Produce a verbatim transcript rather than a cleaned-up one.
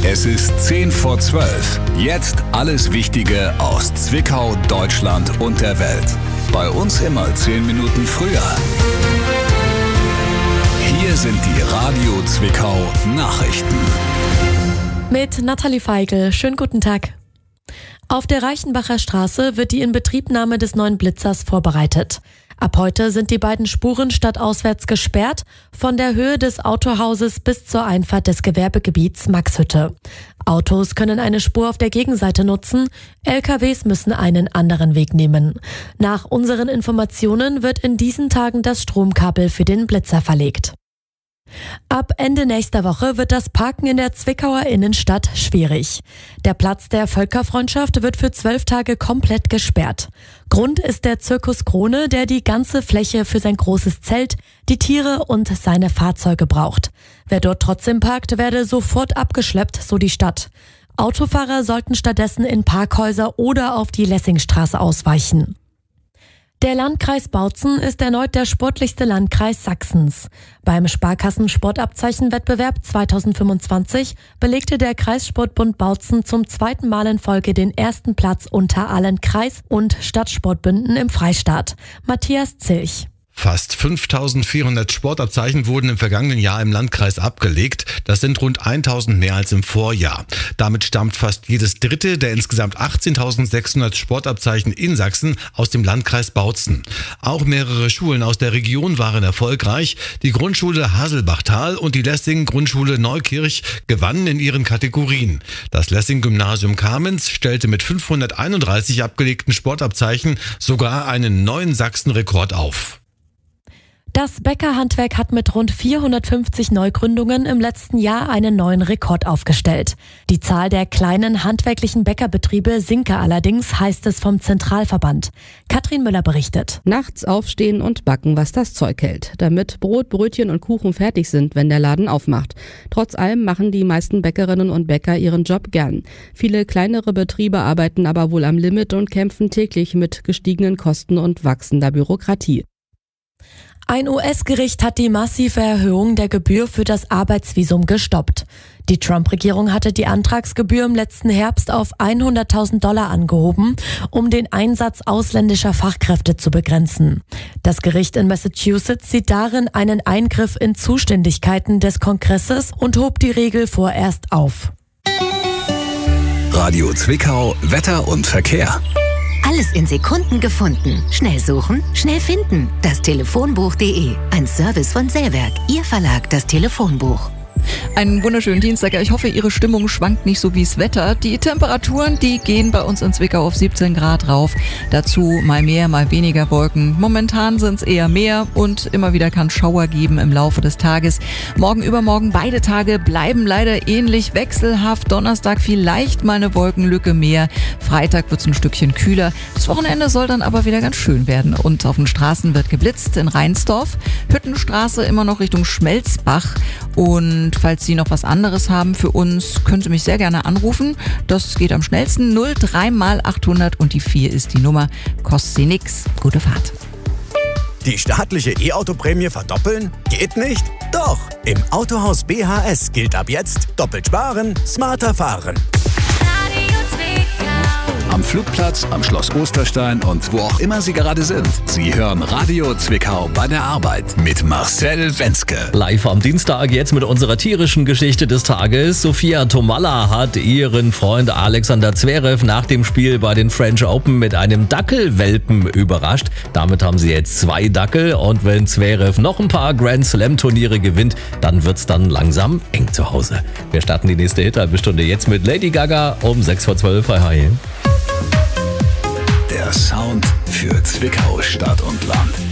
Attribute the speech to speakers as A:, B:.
A: Es ist zehn vor zwölf. Jetzt alles Wichtige aus Zwickau, Deutschland und der Welt. Bei uns immer zehn Minuten früher. Hier sind die Radio Zwickau Nachrichten.
B: Mit Nathalie Feigl. Schönen guten Tag. Auf der Reichenbacher Straße wird die Inbetriebnahme des neuen Blitzers vorbereitet. Ab heute sind die beiden Spuren stadtauswärts gesperrt, von der Höhe des Autohauses bis zur Einfahrt des Gewerbegebiets Maxhütte. Autos können eine Spur auf der Gegenseite nutzen, L K Ws müssen einen anderen Weg nehmen. Nach unseren Informationen wird in diesen Tagen das Stromkabel für den Blitzer verlegt. Ab Ende nächster Woche wird das Parken in der Zwickauer Innenstadt schwierig. Der Platz der Völkerfreundschaft wird für zwölf Tage komplett gesperrt. Grund ist der Zirkus Krone, der die ganze Fläche für sein großes Zelt, die Tiere und seine Fahrzeuge braucht. Wer dort trotzdem parkt, werde sofort abgeschleppt, so die Stadt. Autofahrer sollten stattdessen in Parkhäuser oder auf die Lessingstraße ausweichen. Der Landkreis Bautzen ist erneut der sportlichste Landkreis Sachsens. Beim Sparkassen-Sportabzeichenwettbewerb zweitausendfünfundzwanzig belegte der Kreissportbund Bautzen zum zweiten Mal in Folge den ersten Platz unter allen Kreis- und Stadtsportbünden im Freistaat. Matthias Zilch.
C: Fast fünftausendvierhundert Sportabzeichen wurden im vergangenen Jahr im Landkreis abgelegt. Das sind rund eintausend mehr als im Vorjahr. Damit stammt fast jedes dritte der insgesamt achtzehntausendsechshundert Sportabzeichen in Sachsen aus dem Landkreis Bautzen. Auch mehrere Schulen aus der Region waren erfolgreich. Die Grundschule Haselbachtal und die Lessing-Grundschule Neukirch gewannen in ihren Kategorien. Das Lessing-Gymnasium Kamenz stellte mit fünfhunderteinunddreißig abgelegten Sportabzeichen sogar einen neuen Sachsenrekord auf.
B: Das Bäckerhandwerk hat mit rund vierhundertfünfzig Neugründungen im letzten Jahr einen neuen Rekord aufgestellt. Die Zahl der kleinen handwerklichen Bäckerbetriebe sinke allerdings, heißt es vom Zentralverband. Katrin Müller berichtet.
D: Nachts aufstehen und backen, was das Zeug hält, damit Brot, Brötchen und Kuchen fertig sind, wenn der Laden aufmacht. Trotz allem machen die meisten Bäckerinnen und Bäcker ihren Job gern. Viele kleinere Betriebe arbeiten aber wohl am Limit und kämpfen täglich mit gestiegenen Kosten und wachsender Bürokratie.
B: Ein U S-Gericht hat die massive Erhöhung der Gebühr für das Arbeitsvisum gestoppt. Die Trump-Regierung hatte die Antragsgebühr im letzten Herbst auf hunderttausend Dollar angehoben, um den Einsatz ausländischer Fachkräfte zu begrenzen. Das Gericht in Massachusetts sieht darin einen Eingriff in Zuständigkeiten des Kongresses und hob die Regel vorerst auf.
A: Radio Zwickau, Wetter und Verkehr.
E: Alles in Sekunden gefunden. Schnell suchen, schnell finden. Das Telefonbuch punkt de. Ein Service von Säwerk. Ihr Verlag, das Telefonbuch.
F: Einen wunderschönen Dienstag. Ich hoffe, Ihre Stimmung schwankt nicht so wie das Wetter. Die Temperaturen, die gehen bei uns in Zwickau auf siebzehn Grad rauf. Dazu mal mehr, mal weniger Wolken. Momentan sind es eher mehr und immer wieder kann Schauer geben im Laufe des Tages. Morgen, übermorgen, beide Tage bleiben leider ähnlich wechselhaft. Donnerstag vielleicht mal eine Wolkenlücke mehr. Freitag wird es ein Stückchen kühler. Das Wochenende soll dann aber wieder ganz schön werden. Und auf den Straßen wird geblitzt in Rheinsdorf. Hüttenstraße immer noch Richtung Schmelzbach. Und falls Sie noch was anderes haben für uns, können Sie mich sehr gerne anrufen. Das geht am schnellsten. null drei mal achthundert und die vier ist die Nummer. Kostet Sie nix. Gute Fahrt.
G: Die staatliche E-Auto-Prämie verdoppeln? Geht nicht? Doch! Im Autohaus B H S gilt ab jetzt doppelt sparen, smarter fahren.
A: Am Flugplatz, am Schloss Osterstein und wo auch immer Sie gerade sind. Sie hören Radio Zwickau bei der Arbeit mit Marcel Wenzke.
H: Live am Dienstag jetzt mit unserer tierischen Geschichte des Tages. Sophia Tomalla hat ihren Freund Alexander Zverev nach dem Spiel bei den French Open mit einem Dackelwelpen überrascht. Damit haben sie jetzt zwei Dackel und wenn Zverev noch ein paar Grand Slam Turniere gewinnt, dann wird's dann langsam eng zu Hause. Wir starten die nächste Hit-Halbe-Stunde jetzt mit Lady Gaga um sechs vor zwölf. Hi, hi.
A: Der Sound für Zwickau, Stadt und Land.